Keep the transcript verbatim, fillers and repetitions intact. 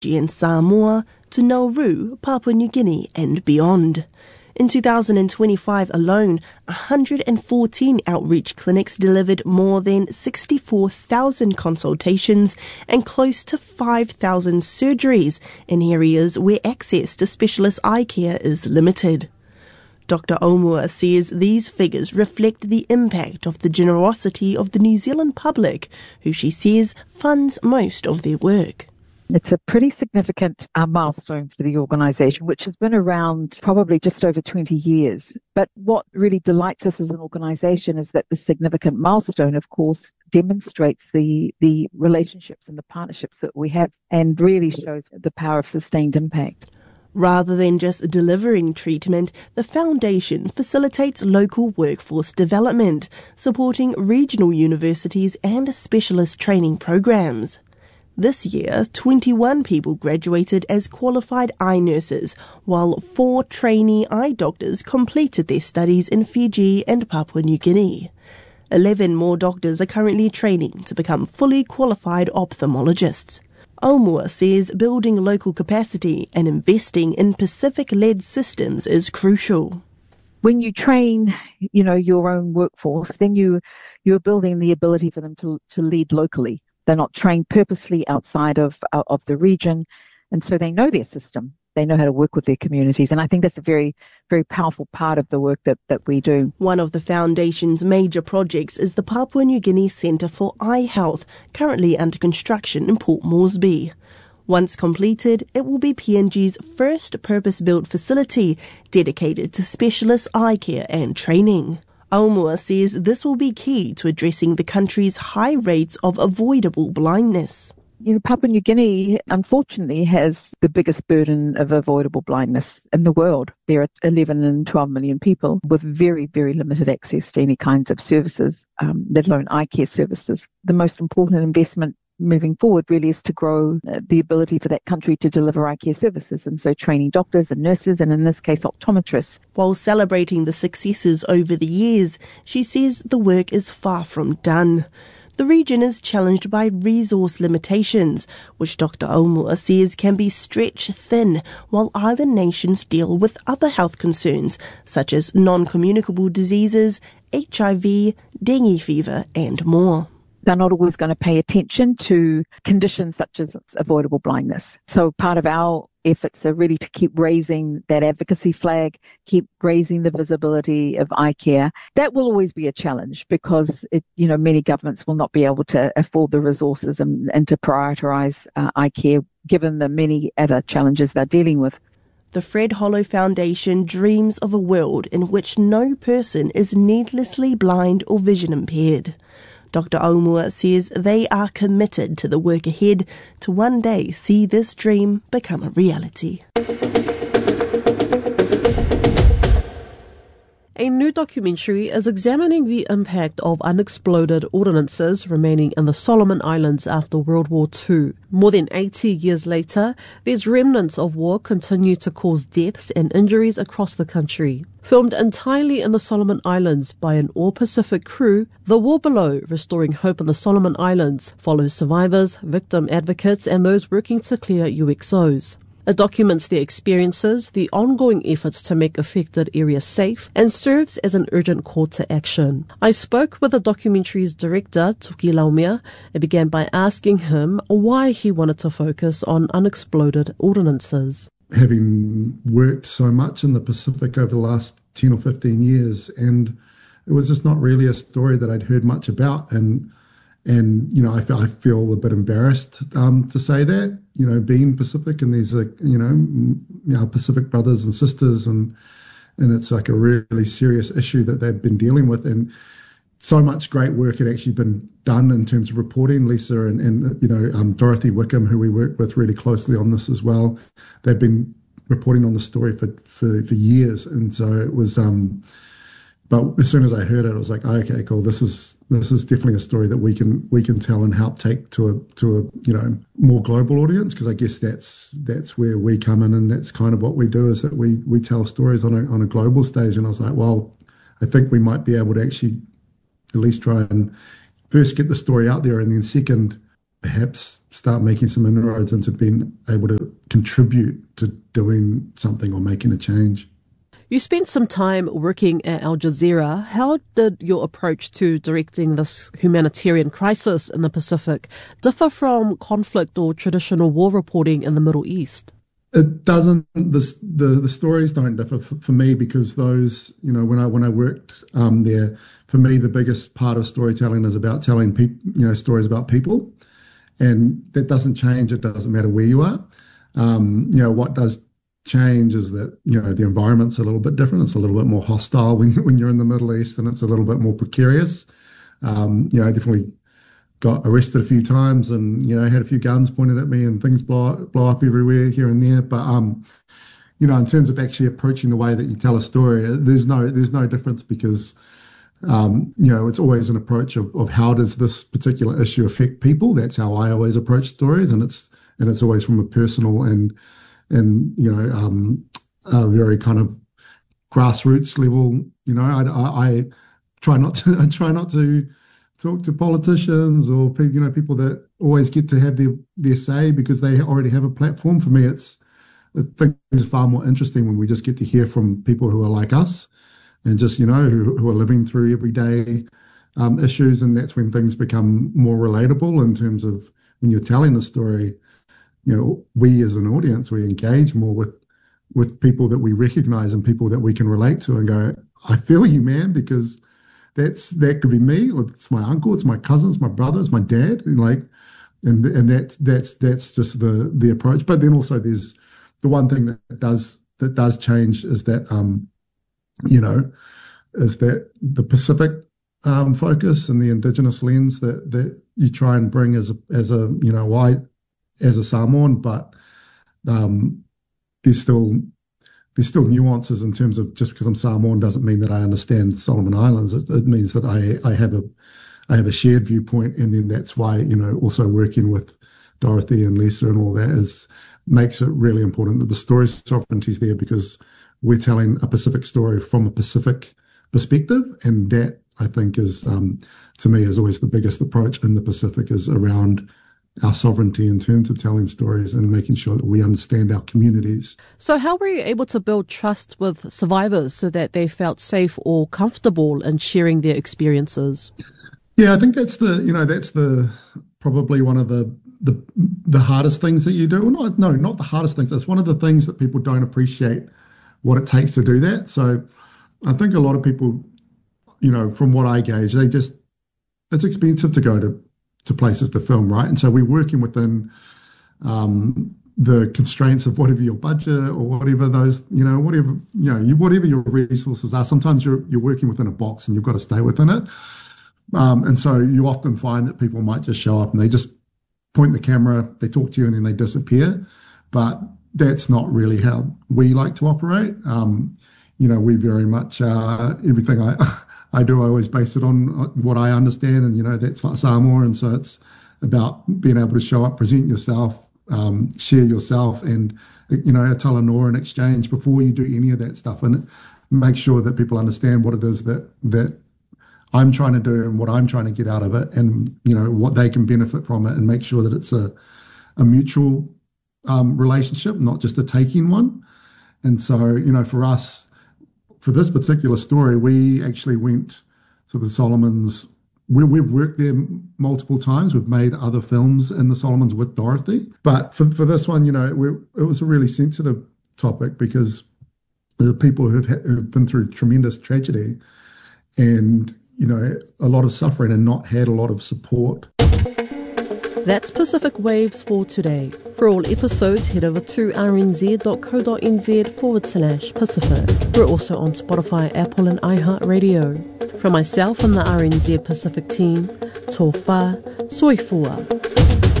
and Samoa to Nauru, Papua New Guinea and beyond. In two thousand twenty-five alone, one hundred fourteen outreach clinics delivered more than sixty-four thousand consultations and close to five thousand surgeries in areas where access to specialist eye care is limited. Doctor Omua says these figures reflect the impact of the generosity of the New Zealand public, who she says funds most of their work. It's a pretty significant uh, milestone for the organisation, which has been around probably just over twenty years. But what really delights us as an organisation is that the significant milestone, of course, demonstrates the, the relationships and the partnerships that we have and really shows the power of sustained impact. Rather than just delivering treatment, the foundation facilitates local workforce development, supporting regional universities and specialist training programs. This year, twenty-one people graduated as qualified eye nurses, while four trainee eye doctors completed their studies in Fiji and Papua New Guinea. Eleven more doctors are currently training to become fully qualified ophthalmologists. Omua says building local capacity and investing in Pacific-led systems is crucial. When you train, you know, your own workforce, then you, you're building the ability for them to, to lead locally. They're not trained purposely outside of uh, of the region, and so they know their system. They know how to work with their communities, and I think that's a very, very powerful part of the work that, that we do. One of the Foundation's major projects is the Papua New Guinea Centre for Eye Health, currently under construction in Port Moresby. Once completed, it will be P N G's first purpose-built facility dedicated to specialist eye care and training. Omua says this will be key to addressing the country's high rates of avoidable blindness. You know, Papua New Guinea, unfortunately, has the biggest burden of avoidable blindness in the world. There are eleven and twelve million people with very, very limited access to any kinds of services, um, let alone eye care services. The most important investment moving forward really is to grow uh, the ability for that country to deliver eye care services, and so training doctors and nurses, and in this case optometrists. While celebrating the successes over the years, she says the work is far from done. The region is challenged by resource limitations, which Doctor Omua says can be stretched thin while other nations deal with other health concerns such as non-communicable diseases, H I V, dengue fever and more. They're not always going to pay attention to conditions such as avoidable blindness. So part of our efforts are really to keep raising that advocacy flag, keep raising the visibility of eye care. That will always be a challenge because, it, you know, many governments will not be able to afford the resources and, and to prioritise uh, eye care given the many other challenges they're dealing with. The Fred Hollow Foundation dreams of a world in which no person is needlessly blind or vision impaired. Doctor Omua says they are committed to the work ahead to one day see this dream become a reality. A new documentary is examining the impact of unexploded ordnances remaining in the Solomon Islands after World War Two. More than eighty years later, these remnants of war continue to cause deaths and injuries across the country. Filmed entirely in the Solomon Islands by an all-Pacific crew, The War Below, Restoring Hope in the Solomon Islands, follows survivors, victim advocates and those working to clear U X Os. It documents their experiences, the ongoing efforts to make affected areas safe, and serves as an urgent call to action. I spoke with the documentary's director, Tuki Laumia, and began by asking him why he wanted to focus on unexploded ordnances. Having worked so much in the Pacific over the last ten or fifteen years, and it was just not really a story that I'd heard much about, and And, you know, I feel, I feel a bit embarrassed um, to say that, you know, being Pacific, and these are, you know, our Pacific brothers and sisters, and and it's like a really serious issue that they've been dealing with. And so much great work had actually been done in terms of reporting. Lisa and, and you know, um, Dorothy Wickham, who we work with really closely on this as well, they've been reporting on the story for, for, for years. And so it was, um, but as soon as I heard it, I was like, oh, okay, cool, this is, This is definitely a story that we can we can tell and help take to a to a you know more global audience, because I guess that's that's where we come in, and that's kind of what we do, is that we we tell stories on a on a global stage. And I was like, well, I think we might be able to actually at least try and first get the story out there, and then second, perhaps start making some inroads into being able to contribute to doing something or making a change. You spent some time working at Al Jazeera. How did your approach to directing this humanitarian crisis in the Pacific differ from conflict or traditional war reporting in the Middle East? It doesn't. The the, the stories don't differ for, for me, because those, you know, when I when I worked um, there, for me the biggest part of storytelling is about telling people, you know, stories about people, and that doesn't change. It doesn't matter where you are. Um, you know, what does change is that, you know, the environment's a little bit different. It's a little bit more hostile when when you're in the Middle East, and it's a little bit more precarious. Um, you know, I definitely got arrested a few times, and, you know, had a few guns pointed at me, and things blow blow up everywhere here and there. But um, you know, in terms of actually approaching the way that you tell a story, there's no there's no difference, because um, you know, it's always an approach of, of how does this particular issue affect people. That's how I always approach stories, and it's and it's always from a personal and and you know um, a very kind of grassroots level. You know, I, I, I try not to I try not to talk to politicians or you know people that always get to have their their say because they already have a platform. For me, it's I think it's far more interesting when we just get to hear from people who are like us, and just you know who, who are living through everyday um, issues, and that's when things become more relatable in terms of when you're telling a story. You know, we as an audience, we engage more with with people that we recognize and people that we can relate to and go, I feel you, man, because that's that could be me, or it's my uncle, it's my cousins, my brothers, my dad, and like, and and that's that's that's just the the approach. But then also there's the one thing that does that does change is that um, you know, is that the Pacific um, focus and the Indigenous lens that that you try and bring as a as a you know white. as a Samoan, but um, there's still there's still nuances in terms of just because I'm Samoan doesn't mean that I understand Solomon Islands. It, it means that I I have a I have a shared viewpoint, and then that's why you know also working with Dorothy and Lisa and all that is makes it really important that the story sovereignty is there, because we're telling a Pacific story from a Pacific perspective, and that I think is um, to me is always the biggest approach in the Pacific is around our sovereignty in terms of telling stories and making sure that we understand our communities. So how were you able to build trust with survivors so that they felt safe or comfortable in sharing their experiences? Yeah, I think that's the, you know, that's the, probably one of the, the, the hardest things that you do. Well, not, no, not the hardest things. It's one of the things that people don't appreciate what it takes to do that. So I think a lot of people, you know, from what I gauge, they just, it's expensive to go to to places to film, right? And so we're working within um, the constraints of whatever your budget or whatever those, you know, whatever, you know, you, whatever your resources are. Sometimes you're you're working within a box and you've got to stay within it. Um, and so you often find that people might just show up and they just point the camera, they talk to you, and then they disappear. But that's not really how we like to operate. Um, you know, we very much, uh, everything I... I do. I always base it on what I understand, and you know that's Samoa, and so it's about being able to show up, present yourself, um, share yourself, and you know tell a Noa in exchange before you do any of that stuff, and make sure that people understand what it is that that I'm trying to do and what I'm trying to get out of it, and you know what they can benefit from it, and make sure that it's a a mutual um, relationship, not just a taking one. And so you know for us. For this particular story, we actually went to the Solomons. We, we've worked there multiple times. We've made other films in the Solomons with Dorothy. But for, for this one, you know, we, it was a really sensitive topic because the people who've, who've been through tremendous tragedy and, you know, a lot of suffering and not had a lot of support. That's Pacific Waves for today. For all episodes, head over to rnz.co.nz forward slash Pacific. We're also on Spotify, Apple and iHeartRadio. From myself and the R N Z Pacific team, tō whā, soifua.